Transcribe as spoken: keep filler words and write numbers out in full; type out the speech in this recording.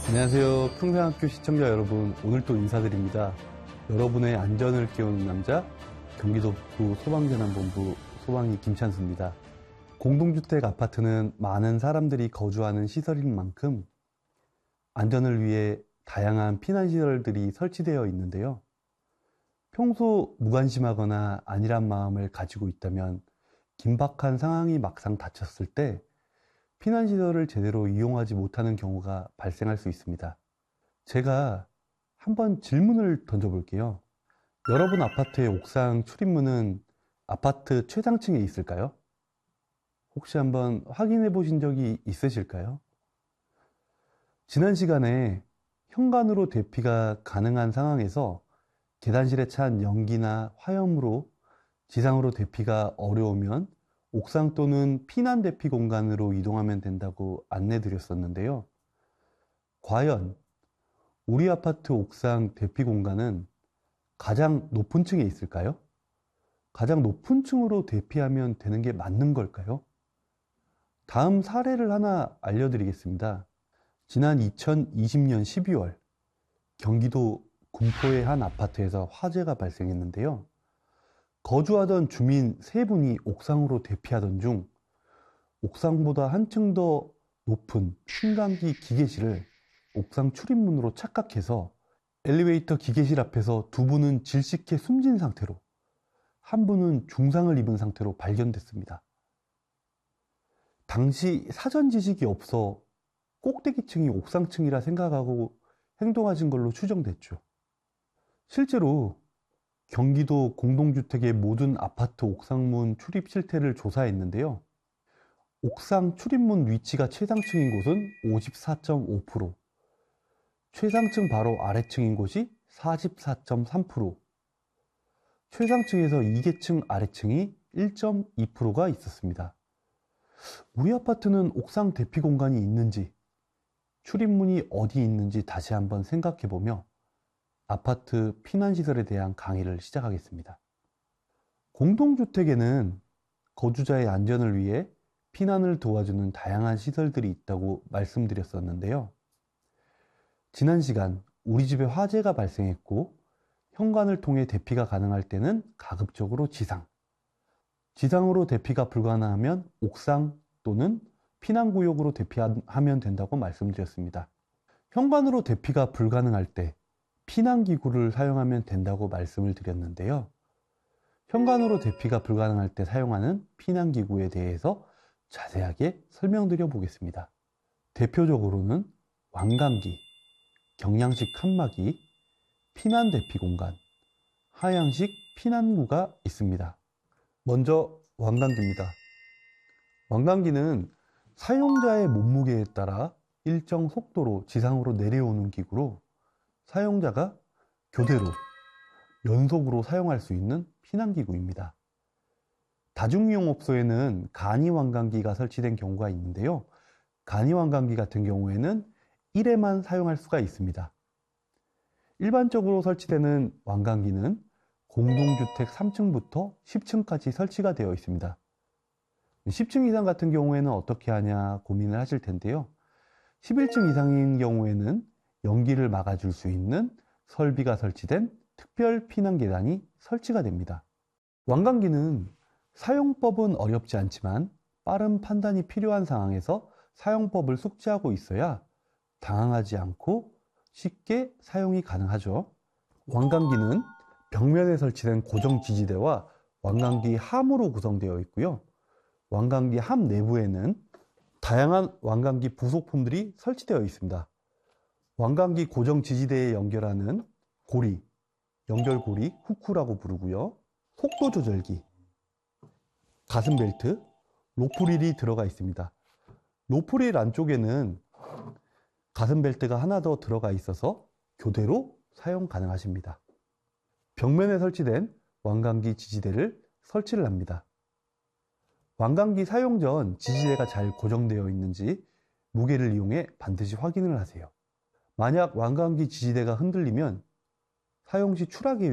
안녕하세요. 평생학교 시청자 여러분, 오늘 또 인사드립니다. 여러분의 안전을 깨우는 남자, 경기도 북부 소방재난본부 소방이 김찬수입니다. 공동주택 아파트는 많은 사람들이 거주하는 시설인 만큼 안전을 위해 다양한 피난시설들이 설치되어 있는데요. 평소 무관심하거나 안일한 마음을 가지고 있다면 긴박한 상황이 막상 닥쳤을 때 피난시설을 제대로 이용하지 못하는 경우가 발생할 수 있습니다. 제가 한번 질문을 던져볼게요. 여러분 아파트의 옥상 출입문은 아파트 최상층에 있을까요? 혹시 한번 확인해 보신 적이 있으실까요? 지난 시간에 현관으로 대피가 가능한 상황에서 계단실에 찬 연기나 화염으로 지상으로 대피가 어려우면 옥상 또는 피난 대피 공간으로 이동하면 된다고 안내 드렸었는데요. 과연 우리 아파트 옥상 대피 공간은 가장 높은 층에 있을까요? 가장 높은 층으로 대피하면 되는 게 맞는 걸까요? 다음 사례를 하나 알려드리겠습니다. 지난 이천이십 년 십이월 경기도 군포의 한 아파트에서 화재가 발생했는데요. 거주하던 주민 세 분이 옥상으로 대피하던 중 옥상보다 한층 더 높은 승강기 기계실을 옥상 출입문으로 착각해서 엘리베이터 기계실 앞에서 두 분은 질식해 숨진 상태로, 한 분은 중상을 입은 상태로 발견됐습니다. 당시 사전 지식이 없어 꼭대기층이 옥상층이라 생각하고 행동하신 걸로 추정됐죠. 실제로 경기도 공동주택의 모든 아파트 옥상문 출입 실태를 조사했는데요. 옥상 출입문 위치가 최상층인 곳은 오십사 점 오 퍼센트, 최상층 바로 아래층인 곳이 사십사 점 삼 퍼센트, 최상층에서 이 계층 아래층이 일 점 이 퍼센트가 있었습니다. 우리 아파트는 옥상 대피 공간이 있는지, 출입문이 어디 있는지 다시 한번 생각해보며 아파트 피난시설에 대한 강의를 시작하겠습니다. 공동주택에는 거주자의 안전을 위해 피난을 도와주는 다양한 시설들이 있다고 말씀드렸었는데요. 지난 시간 우리 집에 화재가 발생했고 현관을 통해 대피가 가능할 때는 가급적으로 지상, 지상으로 대피가 불가능하면 옥상 또는 피난구역으로 대피하면 된다고 말씀드렸습니다. 현관으로 대피가 불가능할 때 피난기구를 사용하면 된다고 말씀을 드렸는데요. 현관으로 대피가 불가능할 때 사용하는 피난기구에 대해서 자세하게 설명드려 보겠습니다. 대표적으로는 완강기, 경량식 칸막이, 피난 대피 공간, 하향식 피난구가 있습니다. 먼저 완강기입니다. 완강기는 사용자의 몸무게에 따라 일정 속도로 지상으로 내려오는 기구로 사용자가 교대로 연속으로 사용할 수 있는 피난기구입니다. 다중이용업소에는 간이완강기가 설치된 경우가 있는데요. 간이완강기 같은 경우에는 일 회만 사용할 수가 있습니다. 일반적으로 설치되는 완강기는 공동주택 삼 층부터 십 층까지 설치가 되어 있습니다. 십 층 이상 같은 경우에는 어떻게 하냐 고민을 하실 텐데요. 십일 층 이상인 경우에는 연기를 막아줄 수 있는 설비가 설치된 특별 피난 계단이 설치가 됩니다. 완강기는 사용법은 어렵지 않지만 빠른 판단이 필요한 상황에서 사용법을 숙지하고 있어야 당황하지 않고 쉽게 사용이 가능하죠. 완강기는 벽면에 설치된 고정 지지대와 완강기 함으로 구성되어 있고요. 완강기 함 내부에는 다양한 완강기 부속품들이 설치되어 있습니다. 완강기 고정 지지대에 연결하는 고리, 연결고리, 후크라고 부르고요. 속도 조절기, 가슴 벨트, 로프릴이 들어가 있습니다. 로프릴 안쪽에는 가슴 벨트가 하나 더 들어가 있어서 교대로 사용 가능하십니다. 벽면에 설치된 완강기 지지대를 설치를 합니다. 완강기 사용 전 지지대가 잘 고정되어 있는지 무게를 이용해 반드시 확인을 하세요. 만약 완강기 지지대가 흔들리면 사용 시 추락의